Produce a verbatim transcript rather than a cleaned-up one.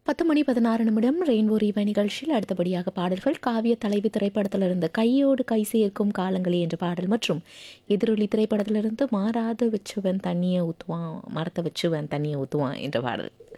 பத்து மணி பதினாறு நிமிடம் ரெயின்போ ரீவை நிகழ்ச்சியில் அடுத்தபடியாக பாடல்கள் காவிய தலைவி திரைப்படத்திலிருந்து கையோடு கை சேர்க்கும் காலங்களே என்ற பாடல் மற்றும் எதிரொலி திரைப்படத்திலிருந்து மாறாத வச்சுவன் தண்ணியை ஊற்றுவான் மரத்தை வச்சுவன் தண்ணியை ஊற்றுவான் என்ற பாடல்.